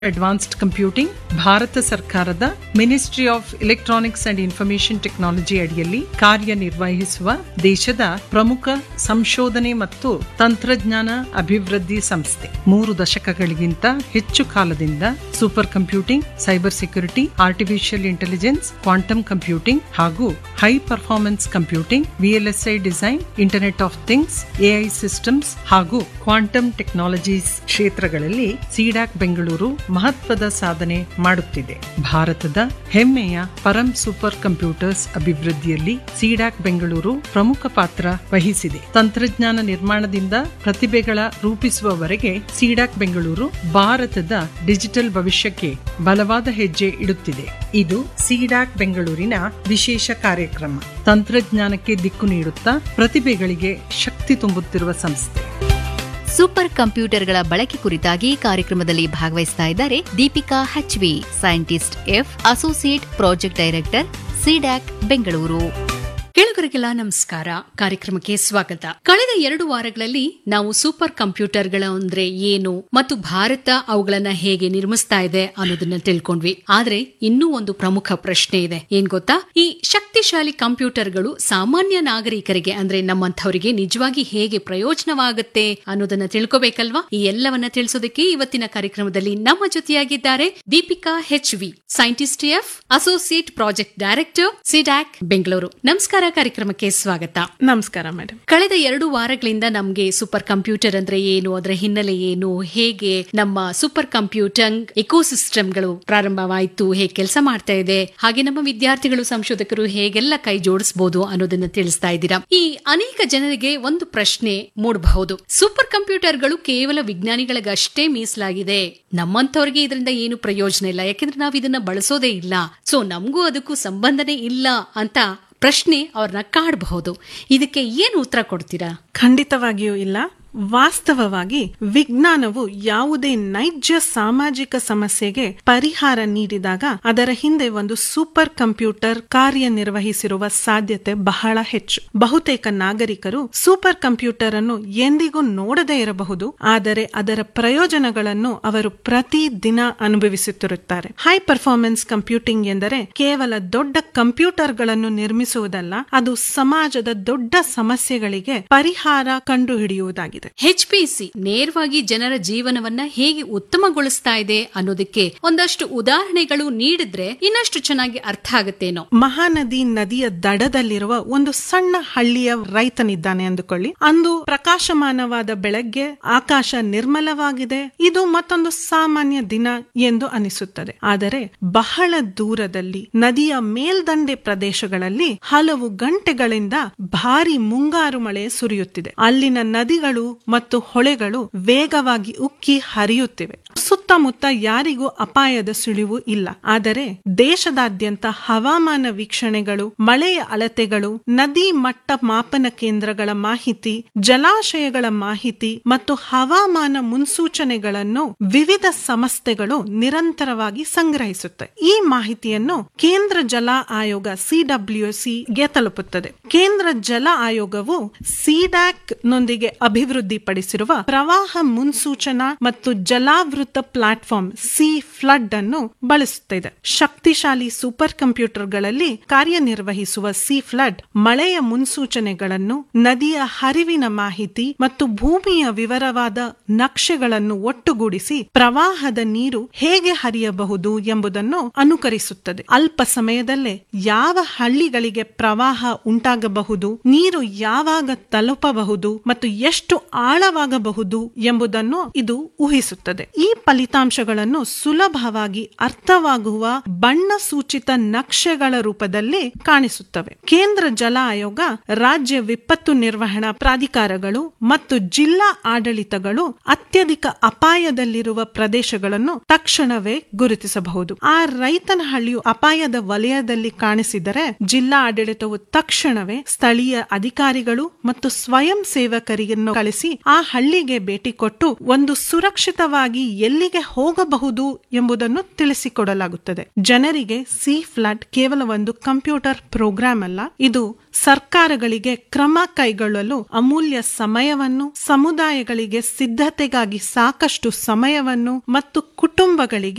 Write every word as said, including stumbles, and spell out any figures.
Advanced computing Bharat ಸರ್ಕಾರದ ministry of electronics and information technology ಅಡಿಯಲ್ಲಿ ಕಾರ್ಯನಿರ್ವಹಿಸುವ ದೇಶದ ಪ್ರಮುಖ ಸಂಶೋಧನೆ ಮತ್ತು ತಂತ್ರಜ್ಞಾನ ಅಭಿವೃದ್ಧಿ ಸಂಸ್ಥೆ. ಮೂರು ದಶಕಗಳಿಗಿಂತ ಹೆಚ್ಚು ಕಾಲದಿಂದ super computing, cyber security, artificial intelligence, quantum computing ಹಾಗೂ high performance computing, VLSI design, internet of things, AI systems ಹಾಗೂ ಕ್ವಾಂಟಮ್ ಟೆಕ್ನಾಲಜೀಸ್ ಕ್ಷೇತ್ರಗಳಲ್ಲಿ ಸಿಡಾಕ್ ಬೆಂಗಳೂರು ಮಹತ್ವದ ಸಾಧನೆ ಮಾಡುತ್ತಿದೆ. ಭಾರತದ ಹೆಮ್ಮೆಯ ಪರಂ ಸೂಪರ್ ಕಂಪ್ಯೂಟರ್ಸ್ ಅಭಿವೃದ್ಧಿಯಲ್ಲಿ ಸಿಡಾಕ್ ಬೆಂಗಳೂರು ಪ್ರಮುಖ ಪಾತ್ರ ವಹಿಸಿದೆ. ತಂತ್ರಜ್ಞಾನ ನಿರ್ಮಾಣದಿಂದ ಪ್ರತಿಭೆಗಳ ರೂಪಿಸುವವರೆಗೆ ಸಿಡಾಕ್ ಬೆಂಗಳೂರು ಭಾರತದ ಡಿಜಿಟಲ್ ಭವಿಷ್ಯಕ್ಕೆ ಬಲವಾದ ಹೆಜ್ಜೆ ಇಡುತ್ತಿದೆ. ಇದು ಸಿಡಾಕ್ ಬೆಂಗಳೂರಿನ ವಿಶೇಷ ಕಾರ್ಯಕ್ರಮ. ತಂತ್ರಜ್ಞಾನಕ್ಕೆ ದಿಕ್ಕು ನೀಡುತ್ತಾ ಪ್ರತಿಭೆಗಳಿಗೆ ಶಕ್ತಿ ತುಂಬುತ್ತಿರುವ ಸಂಸ್ಥೆ. ಸೂಪರ್ ಕಂಪ್ಯೂಟರ್ಗಳ ಬಳಕೆ ಕುರಿತಾಗಿ ಕಾರ್ಯಕ್ರಮದಲ್ಲಿ ಭಾಗವಹಿಸ್ತಾ ಇದ್ದಾರೆ Deepika H V, scientist F, associate project director, CDAC Bengaluru. ಕೇಳುಗರಿಗೆಲ್ಲ ನಮಸ್ಕಾರ. ಕಾರ್ಯಕ್ರಮಕ್ಕೆ ಸ್ವಾಗತ. ಕಳೆದ ಎರಡು ವಾರಗಳಲ್ಲಿ ನಾವು ಸೂಪರ್ ಕಂಪ್ಯೂಟರ್ಗಳ ಅಂದ್ರೆ ಏನು ಮತ್ತು ಭಾರತ ಅವುಗಳನ್ನ ಹೇಗೆ ನಿರ್ಮಿಸ್ತಾ ಇದೆ ಅನ್ನೋದನ್ನ ತಿಳ್ಕೊಂಡ್ವಿ. ಆದ್ರೆ ಇನ್ನೂ ಒಂದು ಪ್ರಮುಖ ಪ್ರಶ್ನೆ ಇದೆ. ಏನ್ ಗೊತ್ತಾ? ಈ ಶಕ್ತಿಶಾಲಿ ಕಂಪ್ಯೂಟರ್ಗಳು ಸಾಮಾನ್ಯ ನಾಗರಿಕರಿಗೆ ಅಂದ್ರೆ ನಮ್ಮಂಥವರಿಗೆ ನಿಜವಾಗಿ ಹೇಗೆ ಪ್ರಯೋಜನವಾಗುತ್ತೆ ಅನ್ನೋದನ್ನ ತಿಳ್ಕೋಬೇಕಲ್ವಾ? ಈ ಎಲ್ಲವನ್ನ ತಿಳಿಸೋದಕ್ಕೆ ಇವತ್ತಿನ ಕಾರ್ಯಕ್ರಮದಲ್ಲಿ ನಮ್ಮ ಜೊತೆಯಾಗಿದ್ದಾರೆ Deepika H V, scientist F, associate project director, CDAC Bengaluru. ನಮಸ್ಕಾರ. ಕಾರ್ಯಕ್ರಮಕ್ಕೆ ಸ್ವಾಗತ. ನಮಸ್ಕಾರ ಮೇಡಮ್. ಕಳೆದ ಎರಡು ವಾರಗಳಿಂದ ನಮ್ಗೆ ಸೂಪರ್ ಕಂಪ್ಯೂಟರ್ ಅಂದ್ರೆ ಏನು, ಅದರ ಹಿನ್ನೆಲೆ ಏನು, ಹೇಗೆ ನಮ್ಮ ಸೂಪರ್ ಕಂಪ್ಯೂಟಿಂಗ್ ಎಕೋಸಿಸ್ಟಮ್ಗಳು ಪ್ರಾರಂಭವಾಯಿತು, ಹೇಗೆ ಕೆಲಸ ಮಾಡ್ತಾ ಇದೆ, ಹಾಗೆ ನಮ್ಮ ವಿದ್ಯಾರ್ಥಿಗಳು, ಸಂಶೋಧಕರು ಹೇಗೆಲ್ಲ ಕೈ ಜೋಡಿಸಬಹುದು ಅನ್ನೋದನ್ನ ತಿಳಿಸ್ತಾ ಇದ್ದೀರಾ. ಈ ಅನೇಕ ಜನರಿಗೆ ಒಂದು ಪ್ರಶ್ನೆ ಮೂಡಬಹುದು, ಸೂಪರ್ ಕಂಪ್ಯೂಟರ್ಗಳು ಕೇವಲ ವಿಜ್ಞಾನಿಗಳಿಗಷ್ಟೇ ಮೀಸಲಾಗಿದೆ, ನಮ್ಮಂತವ್ರಿಗೆ ಇದರಿಂದ ಏನು ಪ್ರಯೋಜನ ಇಲ್ಲ, ಯಾಕೆಂದ್ರೆ ನಾವು ಇದನ್ನ ಬಳಸೋದೇ ಇಲ್ಲ, ಸೊ ನಮಗೂ ಅದಕ್ಕೂ ಸಂಬಂಧನೇ ಇಲ್ಲ ಅಂತ ಪ್ರಶ್ನೆ ಅವ್ರನ್ನ ಕಾಡಬಹುದು. ಇದಕ್ಕೆ ಏನು ಉತ್ತರ ಕೊಡ್ತೀರಾ? ಖಂಡಿತವಾಗಿಯೂ ಇಲ್ಲ. ವಾಸ್ತವವಾಗಿ ವಿಜ್ಞಾನವು ಯಾವುದೇ ನೈಜ ಸಾಮಾಜಿಕ ಸಮಸ್ಯೆಗೆ ಪರಿಹಾರ ನೀಡಿದಾಗ ಅದರ ಹಿಂದೆ ಒಂದು ಸೂಪರ್ ಕಂಪ್ಯೂಟರ್ ಕಾರ್ಯನಿರ್ವಹಿಸಿರುವ ಸಾಧ್ಯತೆ ಬಹಳ ಹೆಚ್ಚು. ಬಹುತೇಕ ನಾಗರಿಕರು ಸೂಪರ್ ಕಂಪ್ಯೂಟರ್ ಅನ್ನು ಎಂದಿಗೂ ನೋಡದೇ ಇರಬಹುದು, ಆದರೆ ಅದರ ಪ್ರಯೋಜನಗಳನ್ನು ಅವರು ಪ್ರತಿ ದಿನ ಅನುಭವಿಸುತ್ತಿರುತ್ತಾರೆ. ಹೈ ಪರ್ಫಾರ್ಮೆನ್ಸ್ ಕಂಪ್ಯೂಟಿಂಗ್ ಎಂದರೆ ಕೇವಲ ದೊಡ್ಡ ಕಂಪ್ಯೂಟರ್ಗಳನ್ನು ನಿರ್ಮಿಸುವುದಲ್ಲ, ಅದು ಸಮಾಜದ ದೊಡ್ಡ ಸಮಸ್ಯೆಗಳಿಗೆ ಪರಿಹಾರ ಕಂಡುಹಿಡಿಯುವುದಾಗಿದೆ. ಎಚ್ಪಿಸಿ ನೇರವಾಗಿ ಜನರ ಜೀವನವನ್ನ ಹೇಗೆ ಉತ್ತಮಗೊಳಿಸ್ತಾ ಇದೆ ಅನ್ನೋದಕ್ಕೆ ಒಂದಷ್ಟು ಉದಾಹರಣೆಗಳು ನೀಡಿದ್ರೆ ಇನ್ನಷ್ಟು ಚೆನ್ನಾಗಿ ಅರ್ಥ ಆಗುತ್ತೇನೋ. ಮಹಾನದಿ ನದಿಯ ದಡದಲ್ಲಿರುವ ಒಂದು ಸಣ್ಣ ಹಳ್ಳಿಯ ರೈತನಿದ್ದಾನೆ ಅಂದುಕೊಳ್ಳಿ. ಅಂದು ಪ್ರಕಾಶಮಾನವಾದ ಬೆಳಗ್ಗೆ, ಆಕಾಶ ನಿರ್ಮಲವಾಗಿದೆ, ಇದು ಮತ್ತೊಂದು ಸಾಮಾನ್ಯ ದಿನ ಎಂದು ಅನಿಸುತ್ತದೆ. ಆದರೆ ಬಹಳ ದೂರದಲ್ಲಿ ನದಿಯ ಮೇಲ್ದಂಡೆ ಪ್ರದೇಶಗಳಲ್ಲಿ ಹಲವು ಗಂಟೆಗಳಿಂದ ಭಾರಿ ಮುಂಗಾರು ಮಳೆ ಸುರಿಯುತ್ತಿದೆ. ಅಲ್ಲಿನ ನದಿಗಳು ಮತ್ತು ಹೊಳೆಗಳು ವೇಗವಾಗಿ ಉಕ್ಕಿ ಹರಿಯುತ್ತಿವೆ. ಸುತ್ತಮುತ್ತ ಯಾರಿಗೂ ಅಪಾಯದ ಸುಳಿವು ಇಲ್ಲ. ಆದರೆ ದೇಶದಾದ್ಯಂತ ಹವಾಮಾನ ವೀಕ್ಷಣೆಗಳು, ಮಳೆಯ ಅಳತೆಗಳು, ನದಿ ಮಟ್ಟ ಮಾಪನ ಕೇಂದ್ರಗಳ ಮಾಹಿತಿ, ಜಲಾಶಯಗಳ ಮಾಹಿತಿ ಮತ್ತು ಹವಾಮಾನ ಮುನ್ಸೂಚನೆಗಳನ್ನು ವಿವಿಧ ಸಂಸ್ಥೆಗಳು ನಿರಂತರವಾಗಿ ಸಂಗ್ರಹಿಸುತ್ತವೆ. ಈ ಮಾಹಿತಿಯನ್ನು ಕೇಂದ್ರ ಜಲ ಆಯೋಗ ಸಿಡಬ್ಲ್ಯೂಸಿ ಗೆ ತಲುಪುತ್ತದೆ. ಕೇಂದ್ರ ಜಲ ಆಯೋಗವು ಸಿಡ್ಯಾಕ್ ನೊಂದಿಗೆ ಅಭಿವೃದ್ಧಿಪಡಿಸಿರುವ ಪ್ರವಾಹ ಮುನ್ಸೂಚನಾ ಮತ್ತು ಜಲಾವೃತ ಪ್ಲಾಟ್ಫಾರ್ಮ್ ಸಿ ಫ್ಲಡ್ ಅನ್ನು ಬಳಸುತ್ತಿದೆ. ಶಕ್ತಿಶಾಲಿ ಸೂಪರ್ ಕಂಪ್ಯೂಟರ್ಗಳಲ್ಲಿ ಕಾರ್ಯನಿರ್ವಹಿಸುವ ಸಿ ಫ್ಲಡ್ ಮಳೆಯ ಮುನ್ಸೂಚನೆಗಳನ್ನು, ನದಿಯ ಹರಿವಿನ ಮಾಹಿತಿ ಮತ್ತು ಭೂಮಿಯ ವಿವರವಾದ ನಕ್ಷೆಗಳನ್ನು ಒಟ್ಟುಗೂಡಿಸಿ ಪ್ರವಾಹದ ನೀರು ಹೇಗೆ ಹರಿಯಬಹುದು ಎಂಬುದನ್ನು ಅನುಕರಿಸುತ್ತದೆ. ಅಲ್ಪ ಸಮಯದಲ್ಲೇ ಯಾವ ಹಳ್ಳಿಗಳಿಗೆ ಪ್ರವಾಹ ಉಂಟಾಗಬಹುದು, ನೀರು ಯಾವಾಗ ತಲುಪಬಹುದು ಮತ್ತು ಎಷ್ಟು ಆಳವಾಗಬಹುದು ಎಂಬುದನ್ನು ಇದು ಊಹಿಸುತ್ತದೆ. ಈ ಫಲಿತಾಂಶಗಳನ್ನು ಸುಲಭವಾಗಿ ಅರ್ಥವಾಗುವ ಬಣ್ಣ ಸೂಚಿತ ನಕ್ಷೆಗಳ ರೂಪದಲ್ಲಿ ಕಾಣಿಸುತ್ತವೆ. ಕೇಂದ್ರ ಜಲ ಆಯೋಗ, ರಾಜ್ಯ ವಿಪತ್ತು ನಿರ್ವಹಣಾ ಪ್ರಾಧಿಕಾರಗಳು ಮತ್ತು ಜಿಲ್ಲಾ ಆಡಳಿತಗಳು ಅತ್ಯಧಿಕ ಅಪಾಯದಲ್ಲಿರುವ ಪ್ರದೇಶಗಳನ್ನು ತಕ್ಷಣವೇ ಗುರುತಿಸಬಹುದು. ಆ ರೈತನ ಹಳ್ಳಿಯು ಅಪಾಯದ ವಲಯದಲ್ಲಿ ಕಾಣಿಸಿದರೆ ಜಿಲ್ಲಾ ಆಡಳಿತವು ತಕ್ಷಣವೇ ಸ್ಥಳೀಯ ಅಧಿಕಾರಿಗಳು ಮತ್ತು ಸ್ವಯಂ ಸೇವಕರನ್ನು ಕಳಿಸಿ ಬಳಸಿ ಆ ಹಳ್ಳಿಗೆ ಭೇಟಿ ಕೊಟ್ಟು ಒಂದು ಸುರಕ್ಷಿತವಾಗಿ ಎಲ್ಲಿಗೆ ಹೋಗಬಹುದು ಎಂಬುದನ್ನು ತಿಳಿಸಿಕೊಡಲಾಗುತ್ತದೆ. ಜನರಿಗೆ ಸಿ ಫ್ಲಡ್ ಕೇವಲ ಒಂದು ಕಂಪ್ಯೂಟರ್ ಪ್ರೋಗ್ರಾಂ ಅಲ್ಲ, ಇದು ಸರ್ಕಾರಗಳಿಗೆ ಕ್ರಮ ಕೈಗೊಳ್ಳಲು ಅಮೂಲ್ಯ ಸಮಯವನ್ನು, ಸಮುದಾಯಗಳಿಗೆ ಸಿದ್ಧತೆಗಾಗಿ ಸಾಕಷ್ಟು ಸಮಯವನ್ನು ಮತ್ತು ಕುಟುಂಬಗಳಿಗೆ